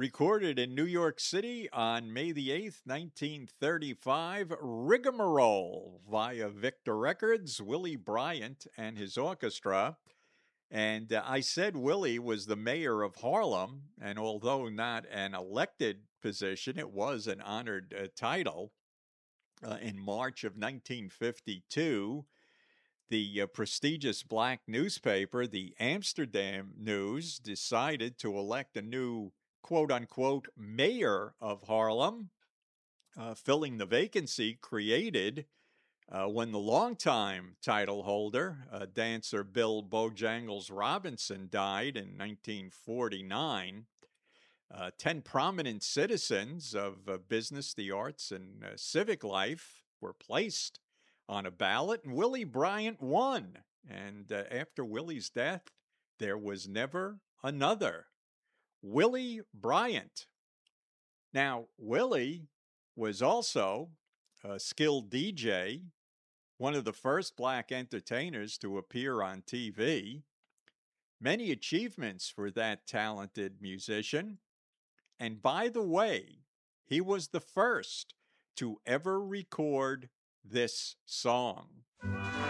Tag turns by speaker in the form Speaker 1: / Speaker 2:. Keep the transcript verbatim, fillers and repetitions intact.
Speaker 1: Recorded in New York City on May the eighth, nineteen thirty-five, Rigmarole via Victor Records, Willie Bryant and his orchestra. And uh, I said Willie was the mayor of Harlem, and although not an elected position, it was an honored uh, title. Uh, in March of nineteen fifty-two, the uh, prestigious black newspaper, the Amsterdam News, decided to elect a new quote unquote mayor of Harlem, uh, filling the vacancy created uh, when the longtime title holder, uh, dancer Bill Bojangles Robinson, died in nineteen forty-nine. Uh, ten prominent citizens of uh, business, the arts, and uh, civic life were placed on a ballot, and Willie Bryant won. And uh, after Willie's death, there was never another Willie Bryant. Now, Willie was also a skilled D J, one of the first black entertainers to appear on T V. Many achievements for that talented musician. And by the way, he was the first to ever record this song.